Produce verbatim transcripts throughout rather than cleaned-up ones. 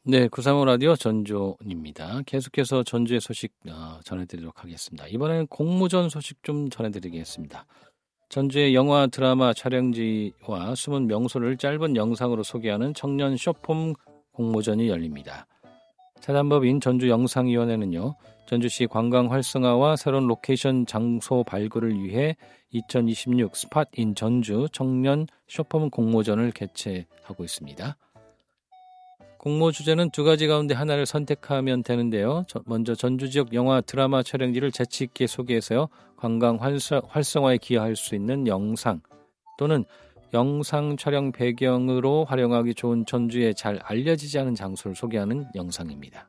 네, 구삼오 라디오 전조입니다. 계속해서 전주의 소식 어, 전해드리도록 하겠습니다. 이번에는 공모전 소식 좀 전해드리겠습니다. 전주의 영화 드라마 촬영지와 숨은 명소를 짧은 영상으로 소개하는 청년 숏폼 공모전이 열립니다. 사단법인 전주영상위원회는요, 전주시 관광 활성화와 새로운 로케이션 장소 발굴을 위해 이천이십육 스팟인 전주 청년 숏폼 공모전을 개최하고 있습니다. 공모 주제는 두 가지 가운데 하나를 선택하면 되는데요. 먼저 전주 지역 영화 드라마 촬영지를 재치 있게 소개해서요, 관광 활성화에 기여할 수 있는 영상 또는 영상 촬영 배경으로 활용하기 좋은 전주에 잘 알려지지 않은 장소를 소개하는 영상입니다.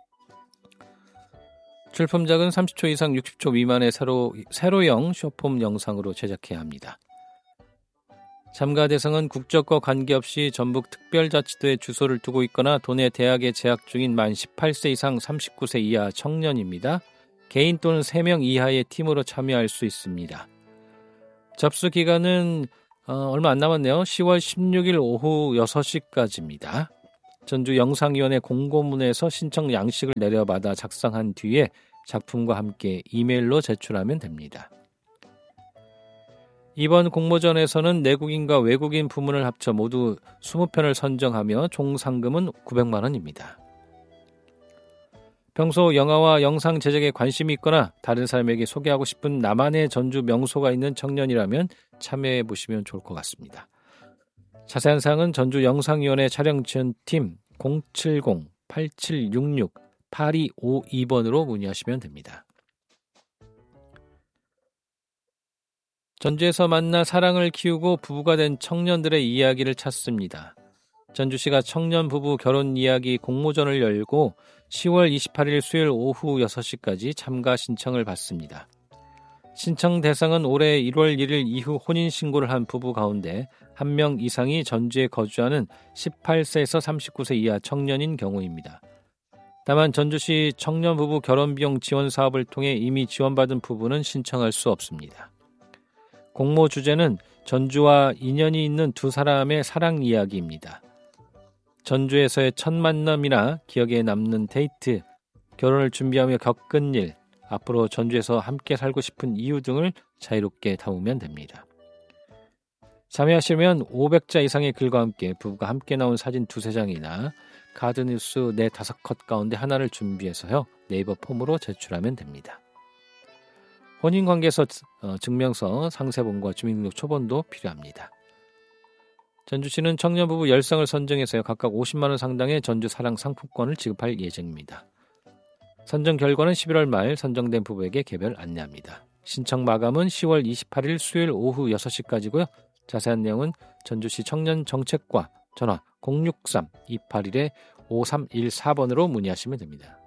출품작은 삼십 초 이상 육십 초 미만의 세로, 세로형 숏폼 영상으로 제작해야 합니다. 참가 대상은 국적과 관계없이 전북특별자치도에 주소를 두고 있거나 도내 대학에 재학 중인 만 십팔 세 이상 삼십구 세 이하 청년입니다. 개인 또는 세 명 이하의 팀으로 참여할 수 있습니다. 접수 기간은 어, 얼마 안 남았네요. 시월 십육일 오후 여섯 시까지입니다. 전주영상위원회 공고문에서 신청 양식을 내려받아 작성한 뒤에 작품과 함께 이메일로 제출하면 됩니다. 이번 공모전에서는 내국인과 외국인 부문을 합쳐 모두 이십 편을 선정하며 총 상금은 구백만 원입니다. 평소 영화와 영상 제작에 관심이 있거나 다른 사람에게 소개하고 싶은 나만의 전주 명소가 있는 청년이라면 참여해 보시면 좋을 것 같습니다. 자세한 사항은 전주영상위원회 촬영지원팀 공칠공 팔칠육육 팔이오이 번으로 문의하시면 됩니다. 전주에서 만나 사랑을 키우고 부부가 된 청년들의 이야기를 찾습니다. 전주시가 청년 부부 결혼 이야기 공모전을 열고 시월 이십팔일 수요일 오후 여섯 시까지 참가 신청을 받습니다. 신청 대상은 올해 일월 일일 이후 혼인신고를 한 부부 가운데 한 명 이상이 전주에 거주하는 십팔 세에서 삼십구 세 이하 청년인 경우입니다. 다만 전주시 청년 부부 결혼비용 지원 사업을 통해 이미 지원받은 부부는 신청할 수 없습니다. 공모 주제는 전주와 인연이 있는 두 사람의 사랑 이야기입니다. 전주에서의 첫 만남이나 기억에 남는 데이트, 결혼을 준비하며 겪은 일, 앞으로 전주에서 함께 살고 싶은 이유 등을 자유롭게 담으면 됩니다. 참여하시려면 오백 자 이상의 글과 함께 부부가 함께 나온 사진 두세 장이나 카드뉴스 네 다섯 컷 가운데 하나를 준비해서요, 네이버 폼으로 제출하면 됩니다. 혼인관계서 증명서, 상세본과 주민등록 초본도 필요합니다. 전주시는 청년부부 열 쌍을 선정해서 각각 오십만 원 상당의 전주 사랑 상품권을 지급할 예정입니다. 선정 결과는 십일월 말 선정된 부부에게 개별 안내합니다. 신청 마감은 시월 이십팔일 수요일 오후 여섯 시까지고요. 자세한 내용은 전주시 청년정책과 전화 공육삼 이팔일 오삼일사 번으로 문의하시면 됩니다.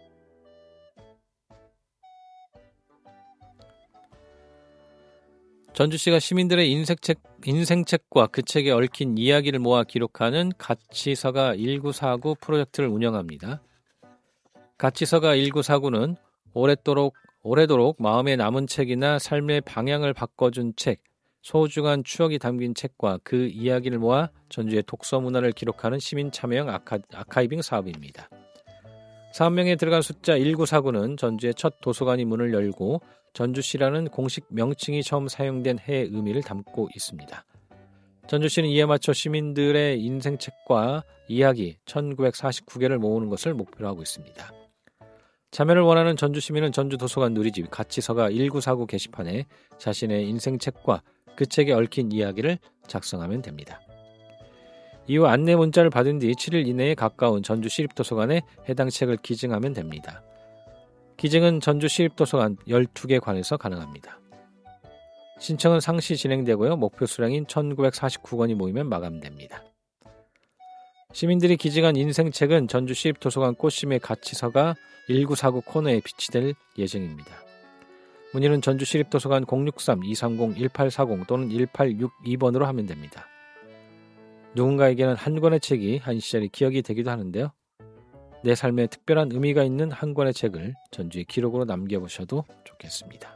전주시가 시민들의 인생책, 인생책과 그 책에 얽힌 이야기를 모아 기록하는 가치서가 천구백사십구 프로젝트를 운영합니다. 가치서가 천구백사십구는 오랫도록, 오래도록 마음에 남은 책이나 삶의 방향을 바꿔준 책, 소중한 추억이 담긴 책과 그 이야기를 모아 전주의 독서 문화를 기록하는 시민 참여형 아카, 아카이빙 사업입니다. 사업명에 들어간 숫자 천구백사십구는 전주의 첫 도서관이 문을 열고 전주시라는 공식 명칭이 처음 사용된 해의 의미를 담고 있습니다. 전주시는 이에 맞춰 시민들의 인생책과 이야기 천구백사십구 개를 모으는 것을 목표로 하고 있습니다. 참여를 원하는 전주시민은 전주도서관 누리집 가치서가 천구백사십구 게시판에 자신의 인생책과 그 책에 얽힌 이야기를 작성하면 됩니다. 이후 안내 문자를 받은 뒤 칠 일 이내에 가까운 전주시립도서관에 해당 책을 기증하면 됩니다. 기증은 전주시립도서관 열두 개 관에서 가능합니다. 신청은 상시 진행되고요. 목표 수량인 천구백사십구 권이 모이면 마감됩니다. 시민들이 기증한 인생책은 전주시립도서관 꽃심의 가치서가 천구백사십구 코너에 비치될 예정입니다. 문의는 전주시립도서관 공육삼 이삼공 일팔사공 또는 일팔육이 번으로 하면 됩니다. 누군가에게는 한 권의 책이 한 시절의 기억이 되기도 하는데요. 내 삶에 특별한 의미가 있는 한 권의 책을 전주의 기록으로 남겨보셔도 좋겠습니다.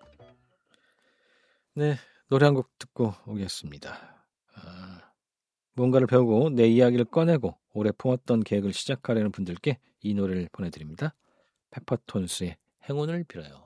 네, 노래 한 곡 듣고 오겠습니다. 아, 뭔가를 배우고 내 이야기를 꺼내고 오래 품었던 계획을 시작하려는 분들께 이 노래를 보내드립니다. 페퍼톤스의 행운을 빌어요.